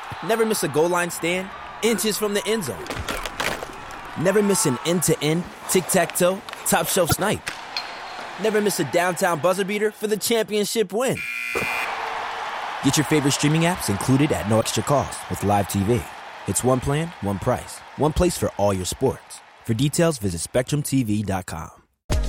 Never miss a goal line stand, inches from the end zone. Never miss an end-to-end, tic-tac-toe, top-shelf snipe. Never miss a downtown buzzer beater for the championship win. Get your favorite streaming apps included at no extra cost with Live TV. It's one plan, one price. One place for all your sports. For details, visit SpectrumTV.com.